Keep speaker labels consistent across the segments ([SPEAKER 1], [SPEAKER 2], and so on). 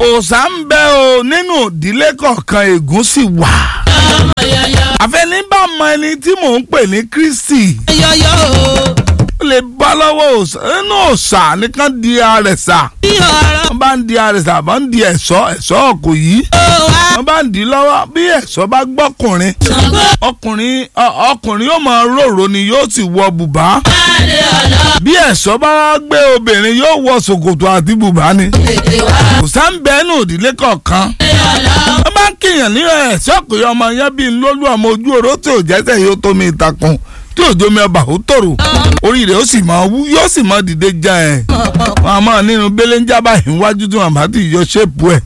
[SPEAKER 1] òòṣà ń bẹ o nínú ìdílé kọ̀ọ̀kan ègún sì wà. àfẹní bá mọ ẹni tí mò ń pè ní Kristi ó lè bá lọ́wọ́ òòṣà nínú òòṣà nìkan di àrẹ̀sà. wọ́n bá ń di àrẹ̀sà bá ń di ẹ̀ṣọ́ kò yí. wọ́n bá ń di lọ́wọ́ bí ẹ̀ṣọ́ bá gbọ́kùnrin ọkùnrin yóò máa rorò ni yóò sì wọ bùbá. bí ẹ̀ṣọ́ bá gbé obìnrin yóò wọ ṣòkòtò àti bùbá ni. kò sá ń bẹ nínú ìdílé kọ̀ọ̀kan. wọ́n bá ń kíyàn ní ẹ̀ṣọ́ kò yọ ọmọ yẹn bí lólú ọmọ ojú oró tí ò jẹ́sẹ̀ yóò tó mi ìtakùn tí òjò mi ọba ò tòrò orí rẹ̀ ó sì máa wú yóò sì máa dìde já ẹ̀. wọn a máa nínú bẹ́lẹ̀ ń jábà ìwájú tí wọn bá ti yọ ṣépù ẹ̀.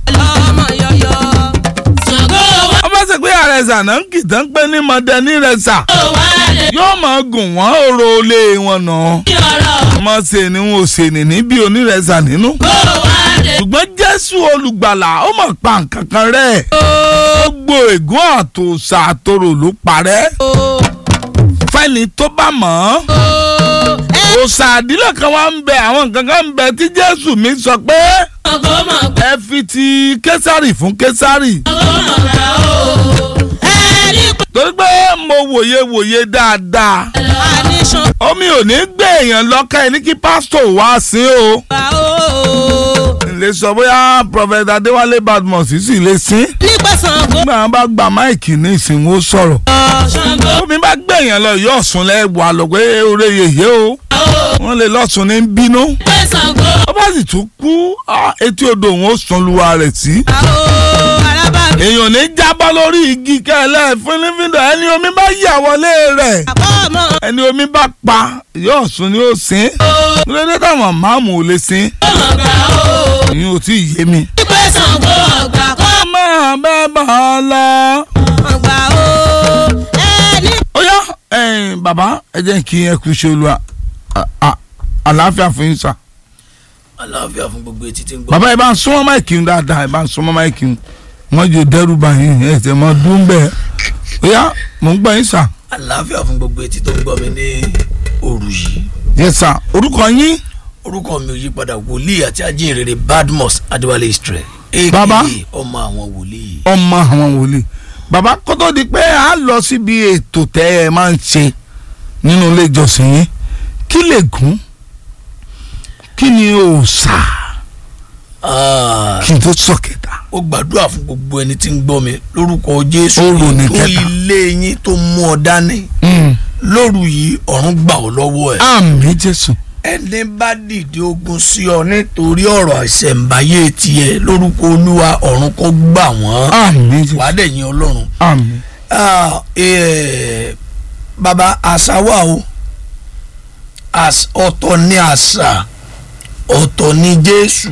[SPEAKER 1] wọ́n bá ṣe pé àrẹ̀sà náà ń kì tán pé ní mọ̀dẹ ní rẹ̀sà yóò máa gùn wọ́n òrò olè wọn nà. ọmọ ṣe ni wọn ò ṣe nìní bí onírẹ̀sà nínú. ṣùgbọ́n Jésù olùgbàlà ó mọ̀ pa nǹkan kan rẹ̀. gbogbo ègún àtòṣà àtòrò ló parẹ́. fẹ́ni tó bá mọ̀ ọ́. òòṣà àdílé kan wá ń bẹ àwọn nǹkan kan ń bẹ tí Jésù mi sọ pé ẹ fi ti Késárì fún Késárì. torí pé mo wòye dáadáa omi ò ní gbé èèyàn lọ́kàn ẹni kí pásítọ̀ wá sí o. lè sọ bóyá Prophet Adéwálé Badmus sì lè sín. nígbà wọn bá gba máìkì ní ìsìnwó sọ̀rọ̀. omi bá gbé èèyàn lọ yóò sùn lẹ́wà lọ pé oore yèyé o. wọ́n lè lọ́sùn ní bínú. ó bá sì tún kú etí odò òun ó sùn luwa rẹ̀ sí. èèyàn ní jábọ́ lórí igi kẹlẹ́ fúnnífíndọ̀ ẹni omi bá yà wọlé rẹ̀. ẹni omi bá pa yóò sùn ni ó sín. lóde táwọn máàmù ò lè sín. ìyẹn ò tí ì yé mi. máa bẹ́ bọ̀ ọ́ lọ. ó yá bàbá ẹ jẹ́ kí ẹ kú ṣe olúwa àlàáfíà fún yín sà.
[SPEAKER 2] àlàáfíà fún gbogbo etí tí ń gbọ́.
[SPEAKER 1] bàbá ẹ bá ń súnmọ́ máìkì ń dáadáa ẹ bá ń súnmọ́ máìkì ń wọ́n jẹ́ dẹ́rù báyìí ẹ̀ tẹ̀ mọ́ dún bẹ́ẹ̀. ó yá mò ń gbọ́ yín sà.
[SPEAKER 2] àlàáfíà fún gbogbo etí tó ń gbọ́ mi ní òru yìí.
[SPEAKER 1] yes sà orúkọ yín.
[SPEAKER 2] orúkọ mi ò yí padà wòlíì àti ajínrere Badmus Adéwálé Israel.
[SPEAKER 1] bàbá
[SPEAKER 2] ọmọ àwọn wòlíì.
[SPEAKER 1] ọmọ àwọn wòlíì. bàbá kó tó di pé a lọ síbi ètò tẹ́ ẹ máa ń ṣe nínú ilé ìjọsìn yín kí lè gún kí ni òòṣà kí n tó sọ kẹta.
[SPEAKER 2] ó gbàdúrà fún gbogbo ẹni tí ń gbọ́ mi lórúkọ Jésù
[SPEAKER 1] tó
[SPEAKER 2] ilé yín tó mú ọ dání lóru yìí ọ̀run gbà ọ́ lọ́wọ́ ẹ̀.
[SPEAKER 1] àmín Jésù.
[SPEAKER 2] ẹni bá dìde ogun sí ọ nítorí ọ̀rọ̀ àṣẹ̀ǹbáyé tiẹ̀ lórúkọ Olúwa ọ̀run kó gbà wọ́n.
[SPEAKER 1] àmín Jésù.
[SPEAKER 2] wàá dẹ̀yìn Ọlọ́run.
[SPEAKER 1] àmín.
[SPEAKER 2] bàbá àṣà wà o ọ̀tọ̀ ní àṣà ọ̀tọ̀ ní Jésù.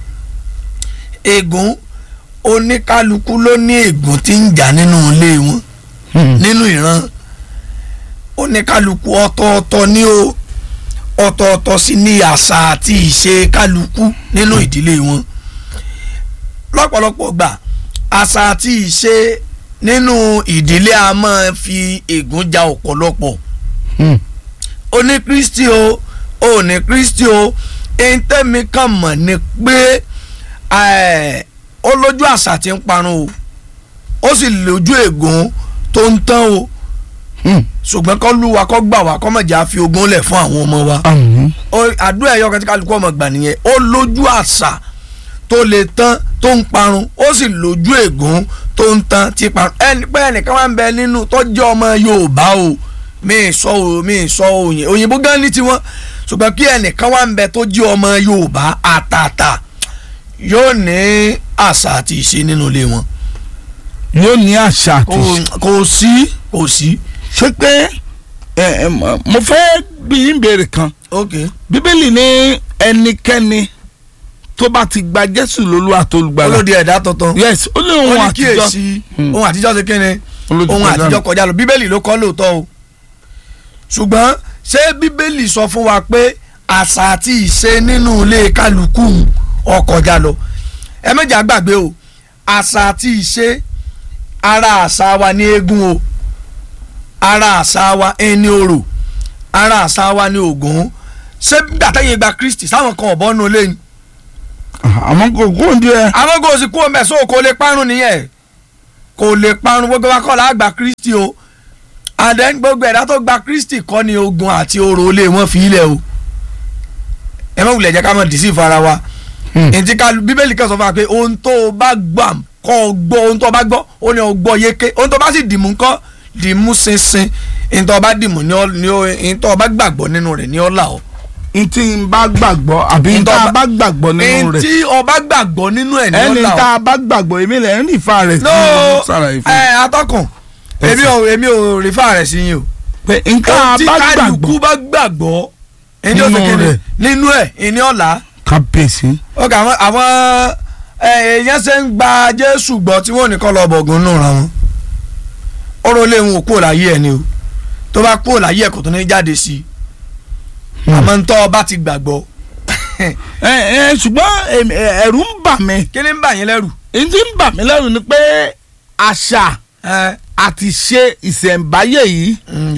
[SPEAKER 2] ègún oníkálukú ló ní ègún tí ń jà nínú ilé wọn nínú ìran oníkálukú ọ̀tọ̀ọ̀tọ̀ ní o ọ̀tọ̀ọ̀tọ̀ sí ní àṣà àti ìṣe kálukú nínú ìdílé wọn. lọ́pọ̀lọpọ̀ gbà àṣà àti ìṣe nínú ìdílé a máa fi ègún jà ọ̀pọ̀lọpọ̀. oní Kristi o òní Kristi o ẹni tẹ́mi kàn mọ̀ ni pé ó lójú àṣà tí ń parun o ó sì lójú ègún tó ń tán o ṣùgbọ́n kọ́ lúwa kọ́ gbà wá kọ́ mọ̀jà fi ogún lẹ̀ fún àwọn ọmọ wa. àdúrà ẹ̀yọ́ kan tí kálukú ọmọ gbà nìyẹn ó lójú àṣà tó lè tán tó ń parun ó sì lójú ègún tó ń tán tí parun. ẹnìkan wà ń bẹ nínú tó jẹ́ ọmọ Yorùbá o mi sọ òyìnbó gan ní tiwọn ṣùgbọ́n kí ẹnìkan wà ń bẹ tó jẹ́ ọmọ Yorùbá àtàtà yóò ní àṣà àti ìṣe nínú ilé wọn.
[SPEAKER 1] yóò ní àṣà àti ìṣe.
[SPEAKER 2] kò sí.
[SPEAKER 1] ṣé pé mo fẹ́ bí n béèrè kan. bíbélì ní ẹnikẹ́ni tó bá ti gba Jésù lólúwa tó olùgbàlà.
[SPEAKER 2] olódi ẹ̀dá tuntun.
[SPEAKER 1] yes ó ní ohun àtijọ́.
[SPEAKER 2] ohun àtijọ́ ṣe kíni ohun àtijọ́ kọjá lọ bíbélì ló kọ́ lóòótọ́ o. ṣùgbọ́n ṣé bíbélì sọ fún wa pé àṣà àti ìṣe nínú ilé kálukú ó kọjá lọ. ẹ méjì àgbàgbé o àṣà àti ìṣe ara àṣà wa ní eégún o ara àṣà wa ẹni orò ara àṣà wa ní Ògún. ṣé gbàtẹ́yìn gba Kristi sáwọn kan ọ̀bọ́nú lẹ́yìn
[SPEAKER 1] àmọ́ kò kó ń díẹ̀.
[SPEAKER 2] àwọn kò sì kú ọmọ ẹ̀sọ́ kò lè parun nìyẹn kò lè parun gbogbo wa kọ́ la gba Kristi o and then gbogbo ẹ̀dá tó gba Kristi kọ́ ni ogun àti oró olè wọn fi ilẹ̀ o ẹ má wulẹ̀ jẹ́ ká mọ̀ dì sí ìfara wa ntí ká Bíbélì kan sọ fún wa pé ohun tó o bá gbà kọ́ ọ gbọ́ ohun tó o bá gbọ́ ó ní o gbọ́ yéké ohun tó o bá sì dìmú kọ́ dìmú ṣinṣin ohun tó o bá dìmú ní ohun tó o bá gbàgbọ́ nínú rẹ̀ ní ọ̀la o.
[SPEAKER 1] ntí n bá gbàgbọ́ àbí n tá a bá gbàgbọ́ nínú rẹ̀.
[SPEAKER 2] ntí o bá gbàgbọ́ nínú ẹ̀ ní ọ̀la o.
[SPEAKER 1] ẹni tá a bá gbàgbọ́ èmi lẹ̀ ń rìfà rẹ̀ sí i.
[SPEAKER 2] atọ́kùn èmi ò rìfà rẹ̀ sí yín o.
[SPEAKER 1] pé n tá a bá gbàgbọ́
[SPEAKER 2] kálukú bá gbàgbọ́ ẹni ọ̀sẹ̀ kéde nínú ẹ̀ ìní ọ̀la.
[SPEAKER 1] kábíyèsí.
[SPEAKER 2] ok àwọn èèyàn ṣe ń gba Jésù gbọ́ tí wọ́n ní kọ́ lọ bọ̀gùn nù ra wọn ọ̀rọ̀ lé wọn ò kúrò láyé ẹ̀ ni o tó bá kúrò láyé ẹ̀ kò tó ní jáde sí i àmọ́ ń tọ́ ọ bá ti gbàgbọ́.
[SPEAKER 1] ṣùgbọ́n ẹ̀rù ń bà mí.
[SPEAKER 2] kí ni ń bà yín lẹ́rù.
[SPEAKER 1] n ti ń bà mí lẹ́rù ni pé àṣà àti ṣe ìṣẹ̀ǹbáyé yìí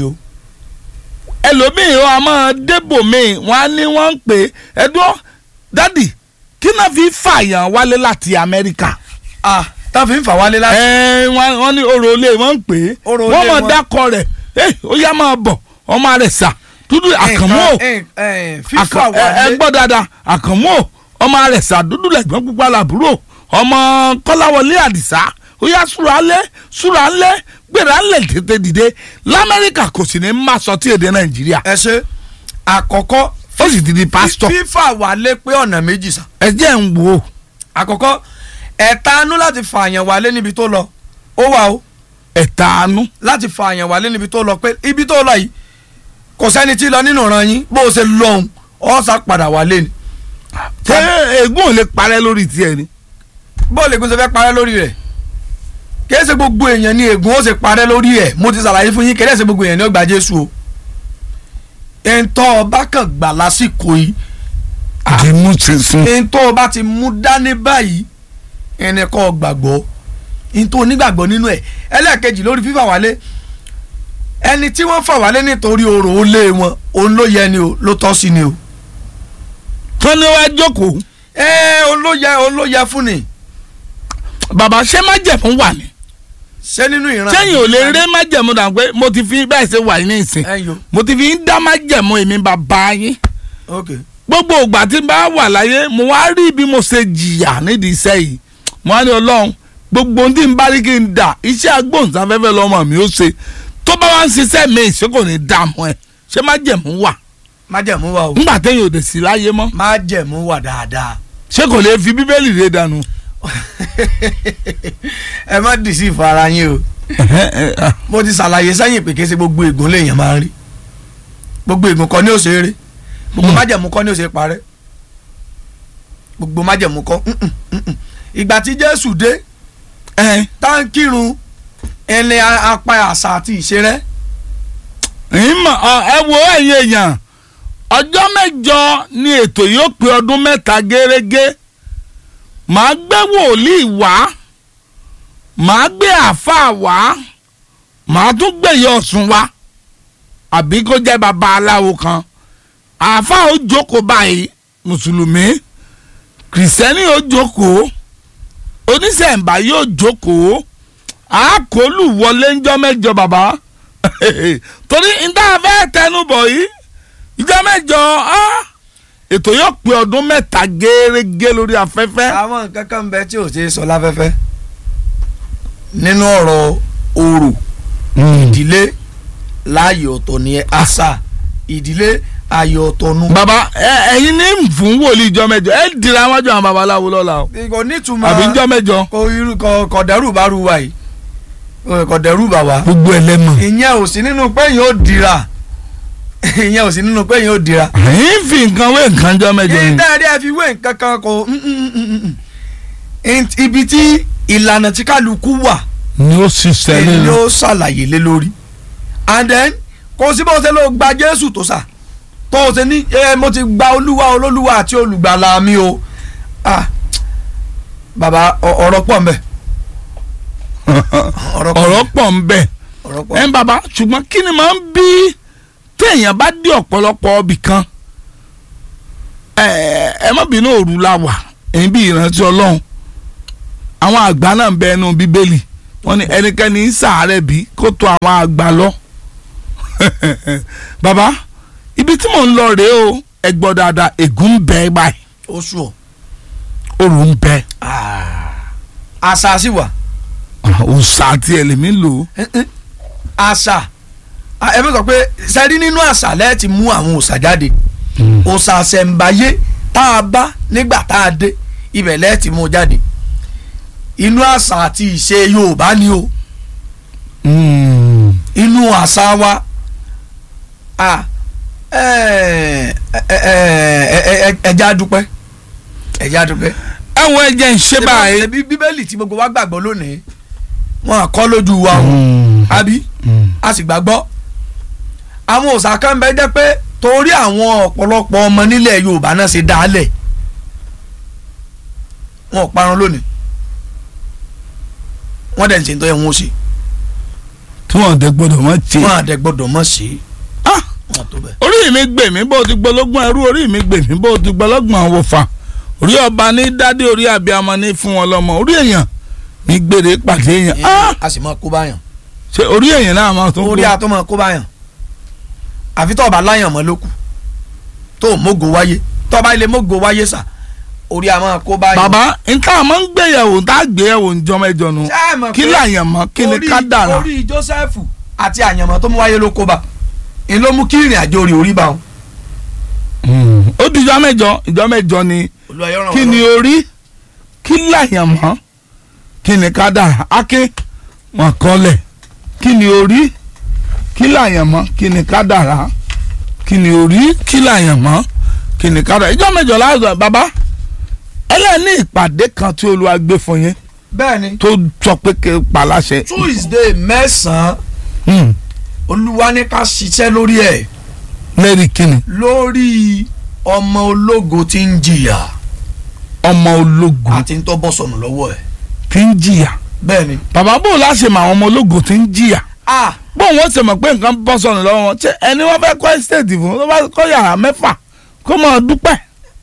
[SPEAKER 1] ẹlòmíì ó a máa débò míì wọ́n á ní wọ́n ń pè é ẹ̀dọ́ dádì kí náà fi fàyàn wálé láti Amẹ́ríkà.
[SPEAKER 2] tá a fi ń fà wálé láti.
[SPEAKER 1] wọ́n ní orò olè wọ́n ń pè é wọ́n mọ̀ dákọ̀ rẹ̀ ó yá máa bọ̀ ọmọ rẹ̀ sà dúdú àkànmọ́ ẹ gbọ́ dáadáa àkànmọ́ ọmọ rẹ̀ sà dúdú lẹ́gbọ́n pupa làbúrò ọmọ Kọ́láwọlé Àdìsá ó yá súra ńlẹ̀ gbéra ńlẹ̀ tètè dìde l'Amẹ́ríkà kò sì ní má sọ tí èdè Nàìjíríà.
[SPEAKER 2] ẹ ṣe àkọ́kọ́
[SPEAKER 1] ó sì ti di pásítọ̀.
[SPEAKER 2] fífà wálé pé ọ̀nà méjì sà.
[SPEAKER 1] ẹ jẹ́ ń wo.
[SPEAKER 2] àkọ́kọ́ ẹ̀tanú láti fààyàn wálé níbi tó lọ ó wà o.
[SPEAKER 1] ẹ̀tanú.
[SPEAKER 2] láti fààyàn wálé níbi tó lọ pé ibi tó lọ yìí kò sẹ́ni tí lọ nínú ìran yín bó o ṣe lọ́hùn ọ́ sá padà wálé ni.
[SPEAKER 1] ṣé ègún ò lè parẹ́ lórí tiẹ̀ ni.
[SPEAKER 2] bó o lè gún ṣe fẹ́ parẹ́ lórí rẹ̀ kìí ṣe gbogbo èèyàn ni ègún ó ṣe parẹ́ lórí ẹ̀ mo ti ṣàlàyé fún yín kìí ṣe gbogbo èèyàn ni ó gba Jésù o. ẹ̀ńtọ́ ọba kan gbà lásìkò yìí.
[SPEAKER 1] àdìmú sísun.
[SPEAKER 2] ẹ̀ńtọ́ ọba ti mú dání báyìí ẹni kọ́ gbàgbọ́ ẹ̀ńtọ́ onígbàgbọ́ nínú ẹ̀ ẹlẹ́ẹ̀kejì lórí fífà wálé ẹni tí wọ́n fà wálé nítorí orò ó lé wọn òun ló yẹ ni o ló tọ́ sí ni o.
[SPEAKER 1] tó ní wàá jókòó.
[SPEAKER 2] òun ló yẹ fún ni.
[SPEAKER 1] bàbá ṣé májẹ̀mú wà ní.
[SPEAKER 2] ṣé nínú ìran.
[SPEAKER 1] sẹ́yìn ò lè ré májẹ̀mú dà pé mo ti fi bẹ́ẹ̀ ṣe wà ní ìsìn mo ti fi ń dá májẹ̀mú èmi bàbá yín. gbogbo ìgbà tí n bá wà láyé mo wá rí bí mo ṣe jìyà nídìí iṣẹ́ yìí mo wá ní Ọlọ́run gbogbo ohun tí n bá rí kí n dà iṣẹ́ agbóhùnsáfẹ́fẹ́ lọ́mọ mi ó ṣe tó bá wá ń ṣiṣẹ́ mi ṣé kò ní dààmú ẹ ṣé májẹ̀mú wà.
[SPEAKER 2] májẹ̀mú wà o.
[SPEAKER 1] nígbà téèyàn ò dé sí láyé mọ́.
[SPEAKER 2] májẹ̀mú wà dáadáa.
[SPEAKER 1] ṣé kò lè fi Bíbélì rẹ dànù.
[SPEAKER 2] ẹ má dì sí ìfara yín o mo ti ṣàlàyé sẹ́yìn pé kí ṣe gbogbo ègún lèèyàn máa ń rí gbogbo ègún kọ́ ní òṣèré gbogbo májẹ̀mú kọ́ ní òṣèré parẹ́ gbogbo májẹ̀mú kọ́ ìgbà tí Jésù dé táǹkìrún ẹni apá àṣà àti ìṣeré.
[SPEAKER 1] ẹ wo ẹ̀yin èèyàn ọjọ́ mẹ́jọ ni ètò yóò pé ọdún mẹ́ta gẹ́rẹ́gẹ́ màá gbé wòlíì wá màá gbé àáfàá wá màá tún gbé ìyá Ọ̀ṣun wá àbí kó jẹ́ bàbá aláwo kan àáfàá ó jókòó báyìí mùsùlùmí kìrìsìtẹ́nì ó jókòó oníṣẹ̀ǹbá yóò jókòó àákòólù wọlé ńjọ́ mẹ́jọ bàbá torí níta fẹ́ tẹnubọ̀ yìí ìjọ́ mẹ́jọ ètò yóò pé ọdún mẹ́ta gẹ́rẹ́gẹ́ lórí afẹ́fẹ́.
[SPEAKER 2] àwọn nǹkan kan bẹ tí ò ṣe é sọ láfẹ́fẹ́ nínú ọ̀rọ̀ orò ìdílé láàyè ọ̀tọ̀ ni àṣà ìdílé ààyè ọ̀tọ̀ nu.
[SPEAKER 1] bàbá ẹ̀yin ní fún wòlíì ìjọ mẹ́jọ ẹ dira wájú àwọn babaláwo lọ́la o.
[SPEAKER 2] kò nítumọ̀
[SPEAKER 1] àbí ìjọ mẹ́jọ.
[SPEAKER 2] kò dẹ́rù bá ru wa yìí kò dẹ́rù bá wa.
[SPEAKER 1] gbogbo ẹlẹ́mọ̀.
[SPEAKER 2] ìyẹn ò sí nínú pé yóò dira ìyẹn ò sí nínú pé yóò dira.
[SPEAKER 1] ẹ̀yin fi nǹkan wé nǹkan jọ mẹ́jọ yìí.
[SPEAKER 2] ìdáyàdé ẹ fi wé nǹkan kan kò ibi tí ìlànà tí kálukú wà.
[SPEAKER 1] ni ó ṣiṣẹ́ lé lọ.
[SPEAKER 2] ni ó ṣàlàyé lé lórí and then kò sí bó ṣe ló gba Jésù tó sà tó o ṣe ní mo ti gba Olúwa olólùwà àti olùgbàlà mi o bàbá ọ̀rọ̀ pọ̀ ń bẹ.
[SPEAKER 1] ọ̀rọ̀ pọ̀ ń bẹ bàbá ṣùgbọ́n kí ni máa ń bí téèyàn bá dé ọ̀pọ̀lọpọ̀ ibì kan ẹ má bínú òru la wà èyí bí ìrántí Ọlọ́run àwọn àgbà náà ń bẹ ẹnu Bíbélì wọ́n ní ẹnikẹ́ni ń ṣàárẹ̀ bí kó tó àwọn àgbà lọ. bàbá ibi tí mò ń lọ rèé o ẹ gbọ́ dáadáa ègún ń bẹ báyìí.
[SPEAKER 2] oṣù ọ̀.
[SPEAKER 1] òrò ń bẹ.
[SPEAKER 2] àṣà sì wà.
[SPEAKER 1] òòṣà àti ẹlẹ́mí lò.
[SPEAKER 2] àṣà ẹ bí sọ pé sẹ́rí nínú àṣà lẹ́ẹ̀ ti mú àwọn òòṣà jáde. òòṣà àṣẹ̀ǹbáyé tá a bá nígbà tá a dé ibẹ̀ lẹ́ẹ̀ ti mú jáde. inú àṣà àti ìṣe Yorùbá ni o. inú àṣà wa ẹja dúpẹ́.
[SPEAKER 1] ẹ̀wọ̀n ẹ̀jẹ̀ ń ṣe báyìí.
[SPEAKER 2] ṣebí Bíbélì tí gbogbo wa gbàgbọ́ lónìí wọn kọ́ lójú wa o àbí a sì gbàgbọ́. àwọn òòṣà kan bẹ jẹ́ pé torí àwọn ọ̀pọ̀lọpọ̀ ọmọ nílẹ̀ Yorùbá náà ṣe dálẹ̀ wọn ò parun lónìí wọ́n dẹ̀ ń ṣe tó yẹ wọ́n ṣe.
[SPEAKER 1] tí wọ́n dẹ̀ gbọ́dọ̀ mọ̀ ṣe.
[SPEAKER 2] wọ́n dẹ̀ gbọ́dọ̀ mọ̀ ṣe.
[SPEAKER 1] orí mi gbè mí bó ti gbọ́lọ́gbọ̀n ẹrú orí mi gbè mí bó ti gbọ́lọ́gbọ̀n àwòfà orí ọba ní dádé orí abiyamọ ní fún wọn lọ́mọ orí èèyàn ní gbèrè pàdé èèyàn.
[SPEAKER 2] a sì máa kó báyàn.
[SPEAKER 1] ṣe orí èèyàn náà máa tún kó.
[SPEAKER 2] orí àtọ́ máa kó báyàn àfi tó ọba láyàn mọ́ lókù tó mógo wáyé tó ọba ilé mógo wáyé sà orí a máa kó báyàn.
[SPEAKER 1] bàbá nǹkan àmọ́ ń gbéyàwó tá a gbéyàwó ń jọmọ ẹjọ nu kí làyàn mọ́ kí ni ká dára.
[SPEAKER 2] orí Jósẹ́fù àti àyànmọ́ tó mú wáyé ló kó bá ń ló mú kí ìrìn àjò orí bá wọn.
[SPEAKER 1] ó di ìjọ mẹ́jọ ni kí ni orí kí làyàn mọ́ kí ni ká dára akin wọn kọ́lẹ̀ kí ni orí kí làyàn mọ́ kí ni ká dára kí ni orí kí làyàn mọ́ kí ni ká dára ìjọ mẹ́jọ láàzọ bàbá ẹlẹ́ni ìpàdé kan tí Olúwa gbé fún yín.
[SPEAKER 2] bẹ́ẹ̀ni.
[SPEAKER 1] tó sọ pé kí n pa láṣẹ.
[SPEAKER 2] Tuesday 9 Olúwa ní ká ṣiṣẹ́ lórí ẹ̀.
[SPEAKER 1] lẹ́rìí kíni.
[SPEAKER 2] lórí ọmọ ológo tí ń jìyà.
[SPEAKER 1] ọmọ ológo.
[SPEAKER 2] àti ń tọ́ bọ́ sọnù lọ́wọ́ ẹ̀.
[SPEAKER 1] tí ń jìyà.
[SPEAKER 2] bẹ́ẹ̀ni.
[SPEAKER 1] bàbá bò láṣẹ mọ àwọn ọmọ ológo tí ń jìyà. bó wọn ṣe mọ̀ pé nǹkan bọ́ sọnù lọ́wọ́ wọn ṣé ẹni wọ́n fẹ́ kọ́ ẹ́sítéètì fún tó bá kọ́ yàrá 6 kó máa dúpẹ́.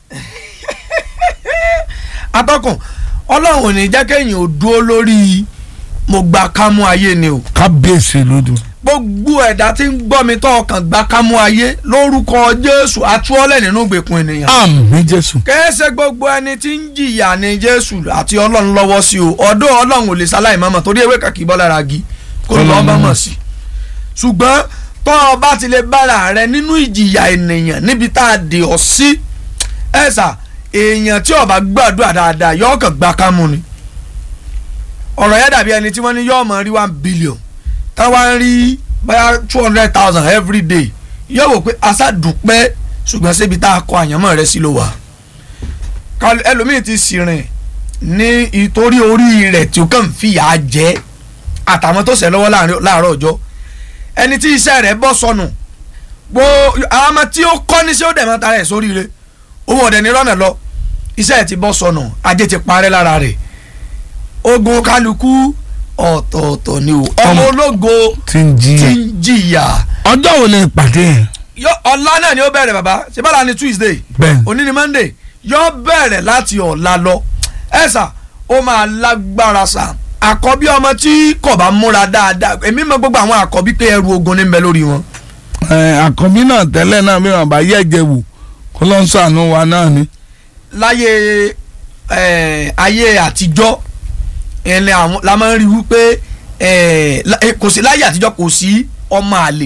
[SPEAKER 2] atọ́kùn Ọlọ́run ò ní jẹ́ kéèyàn ò dúró lórí mo gba kámú ayé ni o.
[SPEAKER 1] kábíyèsí lódù.
[SPEAKER 2] gbogbo ẹ̀dá tí ń gbọ́ mi tó ọkàn gba kámú ayé lórúkọ Jésù atúọ́lẹ̀ nínú ìgbèkùn ènìyàn.
[SPEAKER 1] àmín Jésù.
[SPEAKER 2] kẹ́sẹ̀ gbogbo ẹni tí ń jìyà ní Jésù àti Ọlọ́run lọ́wọ́ sí o ọ̀dọ̀ Ọlọ́run ò lè ṣaláì mọ́mọ́ torí ewé kàkì bọ́ lára gi kó lọ́ọ́ mọ́mọ́ sí. ṣùgbọ́n tó o bá ti lè bára rẹ nínú ìjìyà ènìyàn níbi tá a dè ọ́ sí ẹ̀sà èèyàn tí ó bá gbàdúrà dáadáa yóò kàn gba kámú ni. ọ̀rọ̀ yẹn dàbí ẹni tí wọ́n ní yóò máa rí 1 billion táwa ń rí báyà 200,000 every day yóò wò pé aṣáàdùpẹ́ ṣùgbọ́n síbi tá a kọ àyànmọ́ rẹ sí ló wà. ẹlòmíì ti sì rìn ní ìtorí orí rẹ̀ tí ó kàn fìyà jẹ àtàwọn tó ṣẹ̀ lọ́wọ́ láàárọ̀ ọjọ́ ẹni tí iṣẹ́ rẹ̀ bọ́ sọnù àwọn ọmọ tí ó kọ́ ní sí ó dẹ̀ máa tara ẹ̀ sórí rẹ̀ owó ọ̀dẹ̀ ní rọ́nà lọ iṣẹ́ ẹ̀ ti bọ́ sọnù ajé ti parẹ́ lára rẹ̀ ogun kálukú ọ̀tọ̀ọ̀tọ̀ ni o ọmọ ológo tí ń jìyà.
[SPEAKER 1] ọjọ́ wo ni ìpàdé yẹn.
[SPEAKER 2] ọ̀la náà ni ó bẹ̀rẹ̀ bàbá ṣé bára ni Tuesday òní ni Monday yóò bẹ̀rẹ̀ láti ọ̀la lọ ẹ̀sà ó máa lágbára sà àkọ́bí ọmọ tí kò bá múra dáadáa èmi mọ gbogbo àwọn àkọ́bí pé ẹrù ogun ní bẹ lórí wọn.
[SPEAKER 1] àkọ́bí náà tẹ́lẹ̀ náà bí wọn bá yẹ̀jẹ̀ wò kó ló ń ṣàánú wa náà ni.
[SPEAKER 2] láyé ayé àtijọ́ ẹni àwọn la máa ń rí wípé kò sí láyé àtijọ́ kò sí ọmọ àlè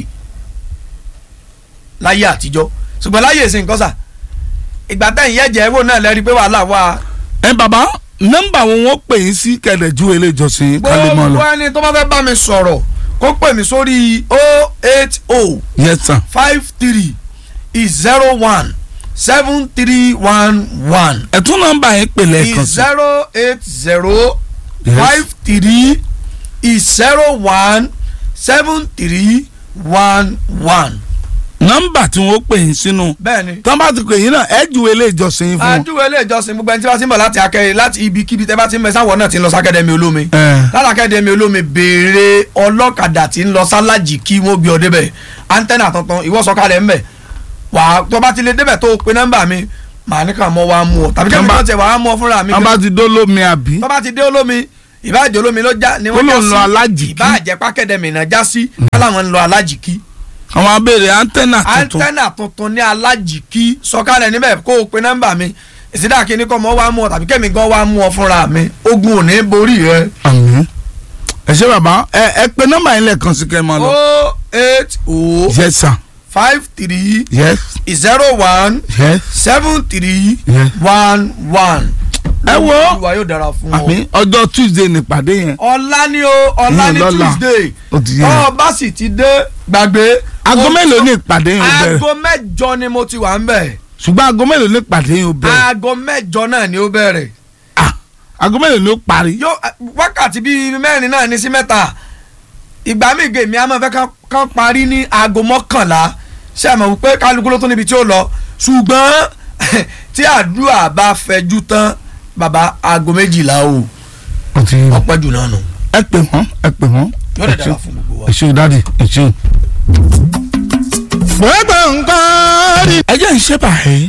[SPEAKER 2] láyé àtijọ́ ṣùgbọ́n láyé ìsìn nǹkan sà ìgbà tẹ̀yìn yẹ̀jẹ̀ wò náà lẹ́rìí pé wàhálà wà.
[SPEAKER 1] bàbá nọ́mbà wọn pè yín sí kẹlẹ̀jú ilé ìjọsìn kálí mọ́ lọ.
[SPEAKER 2] gbogbo ẹni tó bá fẹ́ bá mi sọ̀rọ̀ kó pè mí sórí 080.
[SPEAKER 1] yes sir.
[SPEAKER 2] 53 01 7311.
[SPEAKER 1] ẹ̀tún nọ́mbà yẹn pè lẹ́ẹ̀kan sí.
[SPEAKER 2] 080 53 01 7311.
[SPEAKER 1] nọ́mbà tí wọ́n pè yín sínú.
[SPEAKER 2] bẹ́ẹ̀ni.
[SPEAKER 1] tọ́ bá ti pè yín náà ẹ júwe ilé ìjọsìn yín fún wọn.
[SPEAKER 2] àjúwe ilé ìjọsìn gbogbo ẹni tí wọ́n ti ń bọ̀ láti akẹ́rẹ́ láti ibikíbi tẹ́ bá ti ń bẹ sáwọ́ náà ti ń lọ sákẹ́dẹ̀mí olómi. láti akẹ́dẹ̀mí olómi béèrè ọlọ́kadà tí ń lọ sálájì kí wọ́n gbé ọ débẹ̀ antenna tuntun ìwọ sọ̀kalẹ̀ ń bẹ̀ wà tó bá ti lè débẹ̀ tó pe nọ́mbà mi màá ní ká mọ́ wá mú ọ tàbí kẹ́mi kan tẹ̀ wá mú ọ fúnra mi.
[SPEAKER 1] wọ́n bá ti dé olómi àbí.
[SPEAKER 2] tó bá ti dé olómi ìbáàjẹ́ olómi ló já ni wọ́n já sí.
[SPEAKER 1] ó lọ alájìkí.
[SPEAKER 2] ìbáàjẹ́ pákẹ́dẹ̀mì náà já sí. wọ́n làwọn ń lọ alájìkí.
[SPEAKER 1] àwọn abéèrè antenna
[SPEAKER 2] tuntun ní alájìkí sọ̀kalẹ̀ níbẹ̀ kó o pe nọ́mbà mi ìsídà kínní kọ́ mọ́ wá mú ọ tàbí kẹ́mi gan wá mú ọ fúnra mi ogun ò ní borí rẹ.
[SPEAKER 1] àmín. ẹ ṣé bàbá ẹ pe nọ́mbà yín lẹ́ẹ̀kan sí kẹ́ ẹ máa lọ.
[SPEAKER 2] 080.
[SPEAKER 1] yes sir.
[SPEAKER 2] 53.
[SPEAKER 1] yes.
[SPEAKER 2] 01.
[SPEAKER 1] yes.
[SPEAKER 2] 73.
[SPEAKER 1] yes.
[SPEAKER 2] 11.
[SPEAKER 1] ẹ wo
[SPEAKER 2] ìwà yóò dára fún ọ.
[SPEAKER 1] àmín ọjọ́ Tuesday nípàdé yẹn.
[SPEAKER 2] ọ̀la ni o ọ̀la ni Tuesday. ọ bá sì ti dé gbàgbé.
[SPEAKER 1] aago mélòó ní ìpàdé yẹn ó bẹ̀rẹ̀.
[SPEAKER 2] aago mẹ́jọ ni mo ti wà ń bẹ̀.
[SPEAKER 1] ṣùgbọ́n aago mélòó ní ìpàdé yẹn ó bẹ̀rẹ̀.
[SPEAKER 2] aago mẹ́jọ náà ni ó bẹ̀rẹ̀.
[SPEAKER 1] aago mélòó ni ó parí.
[SPEAKER 2] wákàtí bíi mẹ́rin náà ní sí mẹ́ta ìgbà míì gèmí a máa fẹ́ kán parí ní aago 11 ṣé àmọ́ wípé kálukú ló tún níbi tí ó lọ ṣùgbọ́n tí àdúrà bá fẹjú tán bàbá aago 12 o ọpẹ́ jù náà nù.
[SPEAKER 1] ẹ pè wọ́n
[SPEAKER 2] yóò dẹ̀ dára fún gbogbo wa.
[SPEAKER 1] ẹ ṣé dádì ẹ ṣé. gbogbo nǹkan rí. ẹ jẹ́ ìṣe báyìí.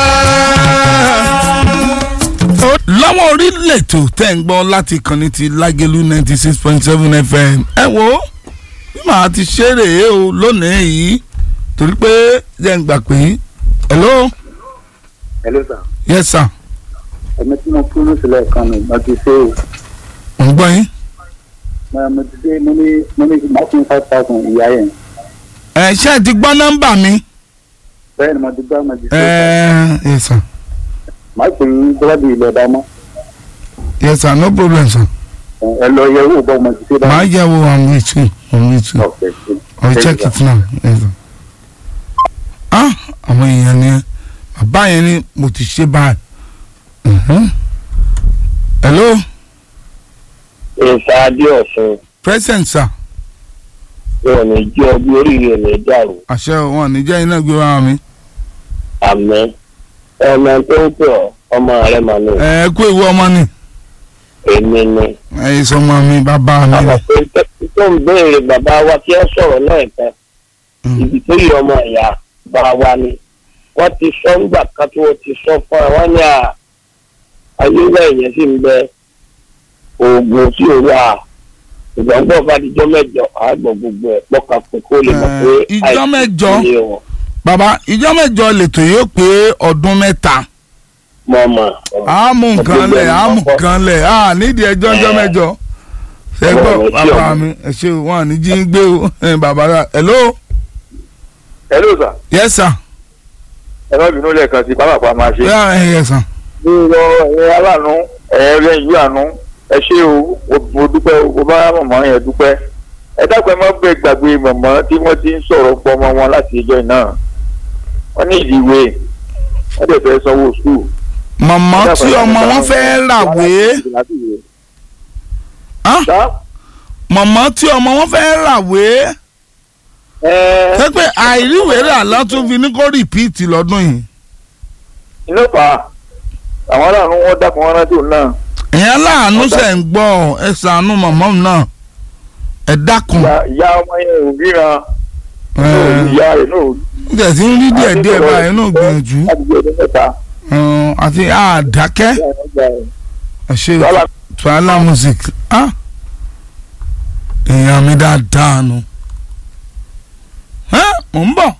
[SPEAKER 1] lọ́wọ́ orílẹ̀ tó tẹ̀ ń gbọ́ láti kànnì ti Lágẹ̀lú 96.7 FM. ẹ wo bí màá ti ṣeré o lónìí yìí torí pé jẹ́ ń gbà pé hello.
[SPEAKER 3] hello sir.
[SPEAKER 1] yes sir.
[SPEAKER 3] ẹ̀mí tí mo kúrò sílẹ̀ kan ní mo ti ṣe o.
[SPEAKER 1] mo ń gbọ́ yín.
[SPEAKER 3] mo ti ṣe mo ní máa fún 5,000 ìyá yẹn.
[SPEAKER 1] ṣé ẹ ti gbọ́ nọ́mbà mi.
[SPEAKER 3] bẹ́ẹ̀ ni mo ti gbọ́ mo ti ṣe.
[SPEAKER 1] yes sir.
[SPEAKER 3] máa pè é gbọ́dọ̀ ilẹ̀ ọ̀dà mọ́.
[SPEAKER 1] yes sir no problem sir.
[SPEAKER 3] ẹ lọ yẹ owó bọ́ mo ti ṣe báyìí.
[SPEAKER 1] máa yẹ wo I'm with you.
[SPEAKER 3] okay.
[SPEAKER 1] I will check it now. Yes sir. àwọn èèyàn ni bàbá yẹn ni mo ti ṣe báyìí. hello.
[SPEAKER 4] ìsáájú ọ̀sùn.
[SPEAKER 1] present sir.
[SPEAKER 4] wọn ní jẹ́ ọdún oríire ní dàrú.
[SPEAKER 1] àṣẹ wọn ní jẹ́ iná gbé wá mi.
[SPEAKER 4] àmín. ọmọ tó ń pè ọ́ ọmọ rẹ̀ mà ní.
[SPEAKER 1] ẹ kú ewu ọmọ ni.
[SPEAKER 4] èmi ni.
[SPEAKER 1] ẹ sọmọ mi bàbá mi.
[SPEAKER 4] àwọn tó ń béèrè bàbá wa kí ẹ sọ̀rọ̀ náà kan. ibi tó yẹ ọmọ ìyá bá wa ni. wọ́n ti sọ ńgbà kan tí wọ́n ti sọ fún wa wọ́n ní ayélujára ìyẹn sì ń bẹ oògùn tí ò wà ìgbàgbọ́ bá dijọ́ mẹ́jọ àgbọ̀ gbogbo ẹ̀ pọ́ka pé kó lè mọ̀ pé
[SPEAKER 1] ìjọ mẹ́jọ bàbá ìjọ mẹ́jọ lètò yóò pé ọdún 3.
[SPEAKER 4] mọ̀mọ́.
[SPEAKER 1] àmú nǹkan lẹ̀ nídìí ẹjọ́ ọjọ́ mẹ́jọ ṣẹ́gbọ́ bàbá mi ẹ ṣé wọn ní jí ń gbé o bàbá rà hello.
[SPEAKER 3] hello sir.
[SPEAKER 1] yes sir.
[SPEAKER 3] ẹ má bínú lẹ́ẹ̀kan sí bàbá pa máa ṣe.
[SPEAKER 1] yes sir.
[SPEAKER 3] lọ aláàánú ẹ̀ẹ́dẹ́yìn àánú ẹ ṣé o mo dúpẹ́ o bá mọ̀mọ́ yẹn dúpẹ́ ẹ dákun ẹ má bẹ gbàgbé mọ̀mọ́ tí wọ́n ti ń sọ̀rọ̀ pọ̀ ọmọ wọn láti ìjọ náà wọ́n ní ìdíwé wọ́n dẹ̀ fẹ́ sanwó skul.
[SPEAKER 1] mọ̀mọ́ tí ọmọ wọn fẹ́ ràwé. mọ̀mọ́ tí ọmọ wọn fẹ́ ràwé. ṣé pé àìríwèé rà lọ́tún fi ní kó rìpíìtì lọ́dún yìí.
[SPEAKER 3] inú pa àwọn aláàánú wọn dákun wọn rántí òun náà.
[SPEAKER 1] ìyẹn láàánú ṣe ń gbọ́ ẹ ṣàánú mọ̀mọ́ náà ẹ dákun.
[SPEAKER 3] ìyá ọmọ yẹn ò ríran ìyá rẹ̀ náà.
[SPEAKER 1] ó jẹ́ sí ń rí díẹ̀ báyìí náà gbìyànjú. àti àdákẹ́ ẹ ṣe Twala music èèyàn mi dáadáa nu mò ń bọ̀.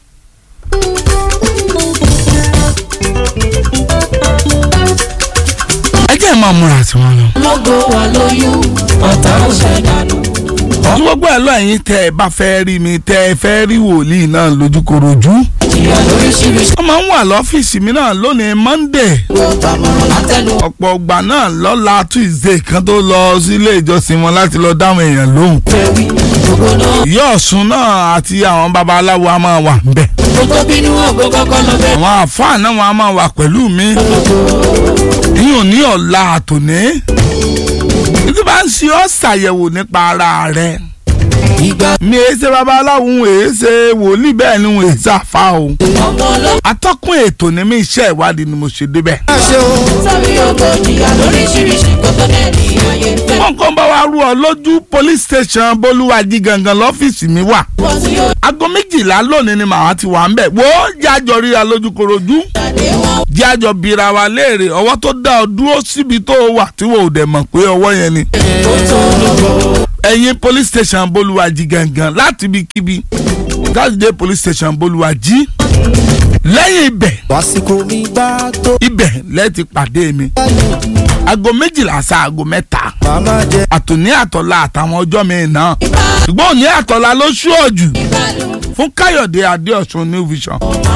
[SPEAKER 1] ẹ jẹ́ máa múra tí wọ́n lọ.
[SPEAKER 5] lógo wà lóyún ọ̀tá ọ̀sẹ̀ dànù.
[SPEAKER 1] tí gbogbo ẹ̀ lọ ẹ̀yin tẹ́ ẹ bá fẹ́ rí mi tẹ́ ẹ fẹ́ rí wòlíì náà lójúkorojú. wọ́n máa ń wà lọ́fíìsì mi náà lónìí Monday. ọ̀pọ̀ ọgbà náà lọ́la Tuesday kan tó lọ sílé ìjọsìn wọn láti lọ dáhùn èèyàn lóhùn. ìyá Ọ̀ṣun náà àti àwọn babaláwo a máa wà ńbẹ̀. àwọn àfáà náà wọn a máa wà pẹ̀lú mi. ìyẹn ò ní ọ̀la àtòní. ìdí bá ń ṣe ọ́ ṣàyẹ̀wò nípa ara rẹ̀. mi èé ṣe babaláwo ń èé ṣe wòlíì bẹ́ẹ̀ ni ń èé ṣe àfa o. atọ́kùn ètò ní mi iṣẹ́ ìwádìí ni mo ṣe débẹ̀.
[SPEAKER 5] sọ́mi ògbó jìyà lóríṣiríṣi kó tó dé ní ayé.
[SPEAKER 1] wọn kàn bá wa rú ọ lójú police station Bolúwàjí gangan lọ́fíìsì mi wà. aago 12 lónìí ni màá ti wà ń bẹ̀. wo jájọ ríra lójú korojú jájọ bira wa léèrè ọwọ́ tó dá ọ dúró síbi tó wà tí wò ó dẹ̀ mọ̀ pé ọwọ́ yẹn ni. ẹ̀yin police station Bolúwàjí gangan láti ibikíbi gáàsìdé police station Bolúwàjí lẹ́yìn ibẹ̀ ibẹ̀ lẹ́ẹ̀tì pàdé mi aago 12 sí aago 3 àtòní àtọ̀la àtàwọn ọjọ́ mi náà ṣùgbọ́n òní àtọ̀la ló ṣúọ̀jù fún Káyọ̀dé Adéọ̀sùn New Vision